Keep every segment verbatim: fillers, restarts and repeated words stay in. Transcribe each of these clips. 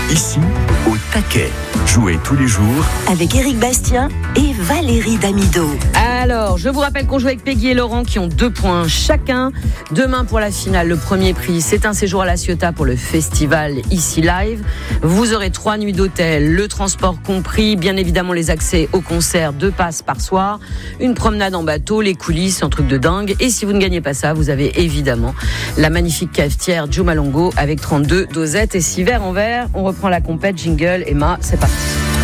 Ici, au taquet. Jouez tous les jours avec Éric Bastien et Valérie Damido. Alors, je vous rappelle qu'on joue avec Peggy et Laurent qui ont deux points chacun. Demain pour la finale, le premier prix, c'est un séjour à La Ciotat pour le festival Ici Live. Vous aurez trois nuits d'hôtel, le transport compris, bien évidemment les accès au concert, deux passes par soir, une promenade en bateau, les coulisses, un truc de dingue. Et si vous ne gagnez pas ça, vous avez évidemment la magnifique cafetière Jumalongo avec trente-deux dosettes et six verres en verre. On reprend la compète, jingle, Emma, c'est parti.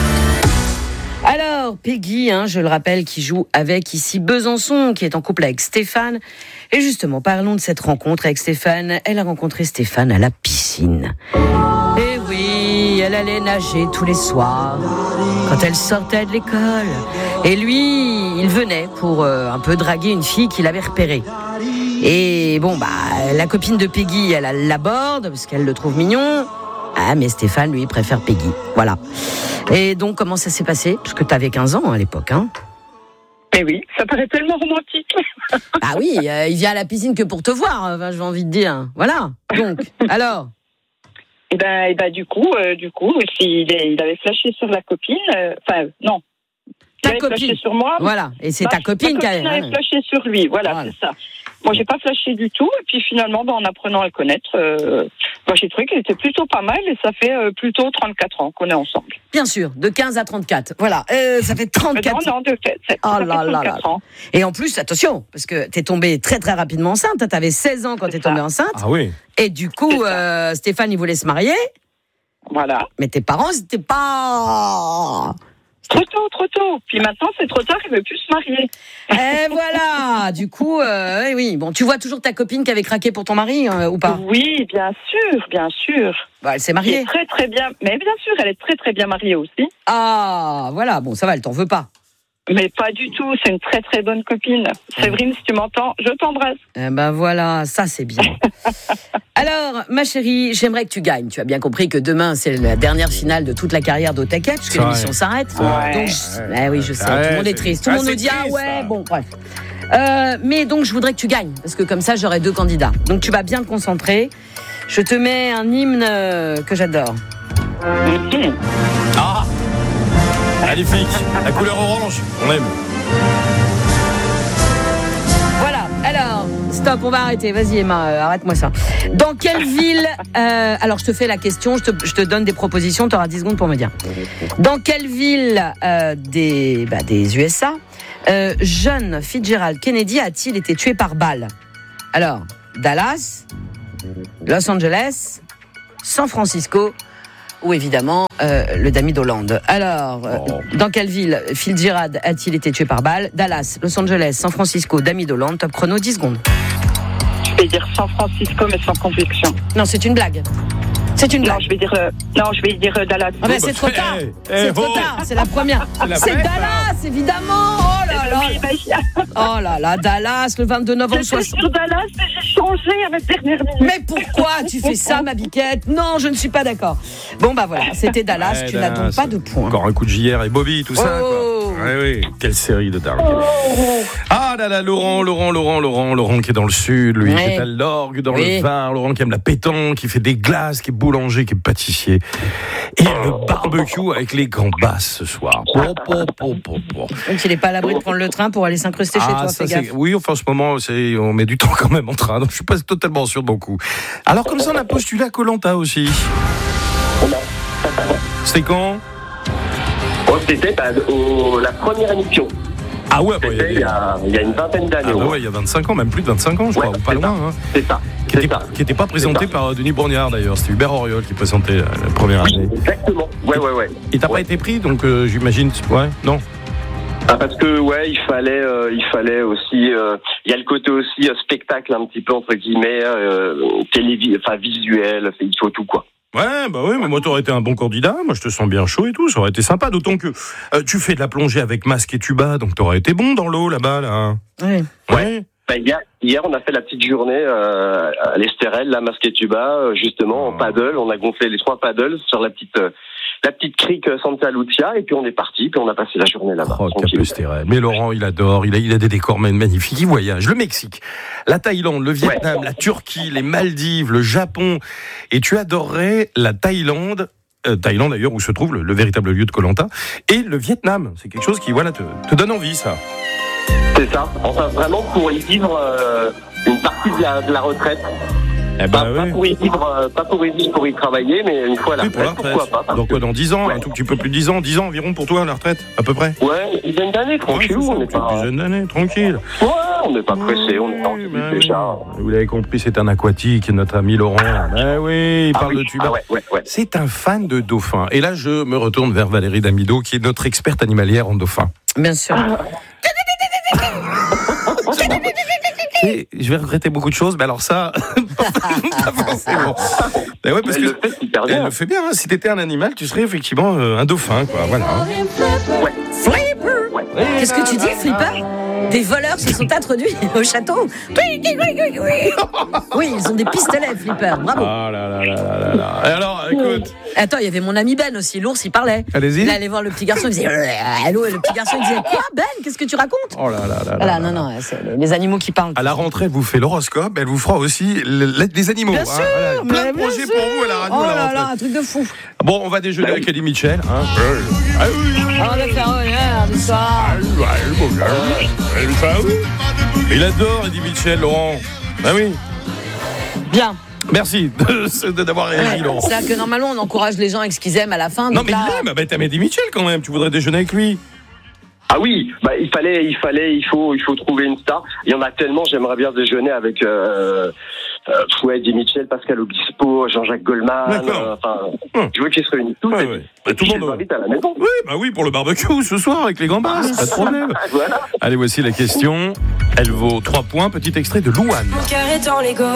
Alors, Peggy, hein, je le rappelle, qui joue avec ici Besançon, qui est en couple avec Stéphane. Et justement, parlons de cette rencontre avec Stéphane. Elle a rencontré Stéphane à la piscine. Et oui, elle allait nager tous les soirs, quand elle sortait de l'école. Et lui, il venait pour euh, un peu draguer une fille qu'il avait repérée. Et bon, bah, la copine de Peggy, elle l'aborde, parce qu'elle le trouve mignon. Ah, mais Stéphane, lui, préfère Peggy. Voilà. Et donc, comment ça s'est passé ? Parce que tu avais quinze ans à l'époque, hein ? Eh oui, ça paraît tellement romantique. Ah oui, euh, il vient à la piscine que pour te voir, enfin, j'ai envie de dire. Voilà. Donc, alors ? Et ben, et ben, du coup, euh, du coup, il, il avait flashé sur la copine. Enfin, euh, non. Ta il avait copine. flashé sur moi. Voilà. Et c'est ma, ta copine qui a. Ma copine avait flashé sur lui. Voilà, voilà. C'est ça. Moi, j'ai pas flashé du tout. Et puis finalement, ben, en apprenant à le connaître, euh, moi, j'ai trouvé qu'elle était plutôt pas mal. Et ça fait euh, plutôt trente-quatre ans qu'on est ensemble. Bien sûr, de quinze à trente-quatre. Voilà, euh, ça fait trente-quatre ans. Non, non, de fait, ça, oh ça là fait là là. ans. Et en plus, attention, parce que t'es tombée très très rapidement enceinte. T'avais seize ans quand t'es tombée enceinte. Ah oui. Et du coup, euh, Stéphane, il voulait se marier. Voilà. Mais tes parents, c'était pas... Trop tôt, trop tôt. Puis maintenant, c'est trop tard, il ne veut plus se marier. Et voilà. Du coup, euh, oui. Bon, tu vois toujours ta copine qui avait craqué pour ton mari, euh, ou pas ? Oui, bien sûr, bien sûr. Bah, elle s'est mariée. Elle est très, très bien. Mais bien sûr, elle est très, très bien mariée aussi. Ah, voilà. Bon, ça va, elle t'en veut pas. Mais pas du tout, c'est une très très bonne copine. Séverine, si tu m'entends, je t'embrasse. Eh ben voilà, ça c'est bien. Alors, ma chérie, j'aimerais que tu gagnes. Tu as bien compris que demain, c'est la dernière finale de toute la carrière d'Otaket, puisque l'émission s'arrête. Ouais. Donc, je... eh oui, je sais, Ouais, tout le monde est c'est... triste. Tout le ah, monde nous dit, ah ouais, bon, bref. Euh, mais donc, je voudrais que tu gagnes, parce que comme ça, j'aurai deux candidats. Donc, tu vas bien te concentrer. Je te mets un hymne que j'adore. Mmh. Ah, magnifique. La couleur orange, on aime. Voilà, alors, stop, on va arrêter. Vas-y Emma, euh, arrête-moi ça. Dans quelle ville... Euh, alors, je te fais la question, je te, je te donne des propositions, tu auras dix secondes pour me dire. Dans quelle ville euh, des, bah, des U S A, euh, John Fitzgerald Kennedy a-t-il été tué par balle ? Alors, Dallas, Los Angeles, San Francisco... ou évidemment euh, le Dami d'Hollande. Alors, euh, oh. dans quelle ville Fitzgerald a-t-il été tué par balle ? Dallas, Los Angeles, San Francisco, Dami d'Hollande. Top chrono, dix secondes. Je vais dire San Francisco, mais sans conviction. Non, c'est une blague. C'est une blague. Non, je vais dire, euh, non, je vais dire euh, Dallas. Ah ben, c'est trop tard. Hey, c'est hey, trop oh. tard. C'est la première. C'est, la c'est vraie, Dallas, ça. Évidemment. Oh là là. Oui, bah, oh là là, Dallas, le vingt-deux novembre soixante. Sur Dallas, mais j'ai changé à la dernière minute. Mais pourquoi tu fais ça, ma biquette ? Non, je ne suis pas d'accord. Bon, bah voilà, c'était Dallas. Ouais, tu Dallas. N'as donc pas de points. Encore un coup de J R et Bobby, tout oh. ça. Quoi. Ouais, oui, quelle série de dingue. Oh. Ah là là, Laurent, Laurent, Laurent, Laurent, Laurent qui est dans le sud, lui, ouais. qui est à l'orgue, dans oui. le Var. Laurent qui aime la pétanque, qui fait des glaces, qui est boulanger, qui est pâtissier. Et le barbecue avec les gambas ce soir. Oh, oh, oh, oh, oh. Donc il n'est pas à l'abri de prendre le train pour aller s'incruster ah, chez toi, ça, fais gaffe. Oui, enfin en ce moment, c'est, on met du temps quand même en train, donc je suis pas totalement sûr de mon coup. Alors comme ça, on a postulé à Koh-Lanta aussi. C'était quand ? Oh, c'était bah, au, la première émission. Ah ouais, bah, c'était il y, a, il y a une vingtaine d'années. Ah bah ouais, il y a vingt-cinq ans, même plus de vingt-cinq ans, je ouais, crois, ou pas loin. Hein. C'est ça. Qui n'était pas présenté par Denis Bourniard d'ailleurs, c'était Hubert Auriol qui présentait la première oui, année. Exactement, ouais, ouais, ouais. Et t'as ouais. pas été pris, donc euh, j'imagine, ouais, non ah, parce que ouais, il fallait, euh, il fallait aussi, il euh, y a le côté aussi euh, spectacle un petit peu entre guillemets, euh, télévis, enfin visuel, il faut tout quoi. Ouais, bah oui, mais moi t'aurais été un bon candidat, moi je te sens bien chaud et tout, ça aurait été sympa, d'autant que euh, tu fais de la plongée avec masque et tuba, donc t'aurais été bon dans l'eau là-bas, là. Oui. Ouais. Bah, hier, hier, on a fait la petite journée euh, à l'Estérel, la masque et tuba, justement, oh. en paddle, on a gonflé les trois paddles sur la petite... Euh, la petite crique Santa Lucia, et puis on est parti, puis on a passé la journée là-bas. Oh, mais Laurent, il adore, il a, il a des décors magnifiques, il voyage. Le Mexique, la Thaïlande, le Vietnam, ouais. la Turquie, les Maldives, le Japon, et tu adorerais la Thaïlande euh, Thaïlande d'ailleurs, où se trouve le, le véritable lieu de Koh-Lanta, et le Vietnam. C'est quelque chose qui voilà te, te donne envie, ça. C'est ça. Enfin, vraiment pour y vivre euh, une partie de la, de la retraite. Eh ben, pas, oui. pas pour y vivre, euh, pas pour y vivre, pour y travailler, mais une fois à la Oui, pour retraite, la retraite. pourquoi pas. Donc quoi, dans dix ans, Ouais. un tout petit peu plus de dix ans, dix ans environ pour toi, la retraite, à peu près. Ouais, une dizaine d'années, tranquille, Ouais, c'est ça, on n'est pas... Une dizaine d'années, tranquille. Ouais, on n'est pas pressé, on est tranquille Oui, ben déjà. oui. Vous l'avez compris, c'est un aquatique, notre ami Laurent. Ben oui, il Ah parle oui, de tuba. ah ouais, ouais, ouais. C'est un fan de dauphins. Et là, je me retourne vers Valérie Damido, qui est notre experte animalière en dauphins. Bien sûr. Et je vais regretter beaucoup de choses, mais alors ça, pas forcément. Mais ouais, parce Elle que le fait super bien. elle le fait bien. Hein. Si t'étais un animal, tu serais effectivement euh, un dauphin, quoi. Voilà. Qu'est-ce que tu dis, Flipper? Des voleurs se sont introduits au château. Oui, ils ont des pistolets, Flipper. Bravo. Ah là là là là là là. Et alors, écoute. Attends, il y avait mon ami Ben aussi, l'ours, il parlait. Allez-y. Il allait voir le petit garçon, il disait allô, et le petit garçon il disait quoi, Ben? Qu'est-ce que tu racontes? Oh là là là. Voilà, là non, là. non, c'est les animaux qui parlent. À la rentrée, elle vous fait l'horoscope, elle vous fera aussi l'aide des animaux. Bien hein. sûr, Voilà. Plein mais de bien projets sûr. pour vous à la radio Oh à la là rentrée. là, un truc de fou. Bon, on va déjeuner avec Eddie Mitchell. Hein. Ah oui. On va faire honneur du soir. Il adore Eddie Mitchell, Laurent. Ah oui. Bien. Merci de- de- d'avoir réagi, Laurent. C'est-à-dire que normalement, on encourage les gens avec ce qu'ils aiment à la fin. Non, donc mais là, il aime. Bah, t'aimes Eddie Mitchell quand même. Tu voudrais déjeuner avec lui. Ah oui, bah, il fallait, il fallait, il faut, il faut trouver une star. Il y en a tellement. J'aimerais bien déjeuner avec euh, euh, ouais, Eddie Mitchell, Pascal Obispo, Jean-Jacques Goldman. D'accord. euh, Enfin, Hum. je veux qu'ils se réunissent tous. Ouais, et ouais. puis- Bah, et tout puis le je monde- les invite à la maison. Oui, bah oui, pour le barbecue ce soir avec les gambas. Pas de problème. Voilà. Allez, voici la question. Elle vaut trois points. Petit extrait de Louane. Mon cœur est en Lego.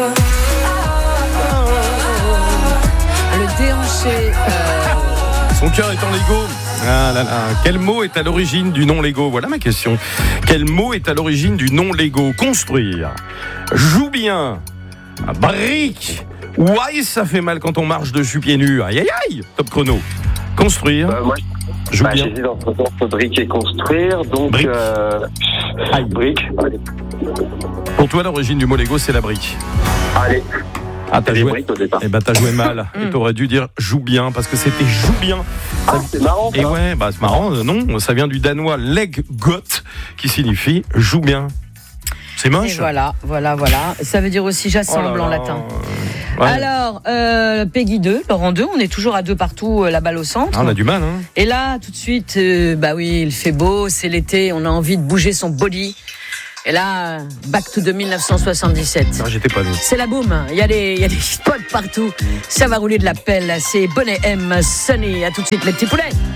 le déhanché. euh, Son cœur est en Lego. Ah là là. Quel mot est à l'origine du nom Lego? Voilà ma question. Quel mot est à l'origine du nom Lego? Construire. Joue bien. Brique. Ouais, ça fait mal quand on marche dessus pieds nus. Aïe aïe aïe. Top chrono. Construire. Euh, moi, Joue bah, bien. j'hésite entre, entre brique et construire. Donc, Brique. euh, Aïe. brique. Allez. Pour toi, l'origine du mot Lego, c'est la brique. Allez. Ah, t'as Les joué. briques au départ. Eh ben, t'as joué mal. Et t'aurais dû dire joue bien parce que c'était joue bien. Ah, c'est marrant. Et ça. ouais, bah c'est marrant. euh, Non, ça vient du danois leg got qui signifie joue bien. C'est Et moche. voilà, voilà, voilà. Ça veut dire aussi Oh là j'assemble en là. latin. Ouais. Alors, euh, Peggy deux, Laurent deux, on est toujours à deux partout, euh, la balle au centre. Ah, on a du mal, hein. Et là, tout de suite, euh, bah oui, il fait beau, c'est l'été, on a envie de bouger son body. Et là, euh, back to de dix-neuf cent soixante-dix-sept. Non, j'étais pas né. C'est la boum, il y a des, il y a des spots partout. Ça va rouler de la pelle, c'est Bonnet M, Sunny, à tout de suite les petits poulets.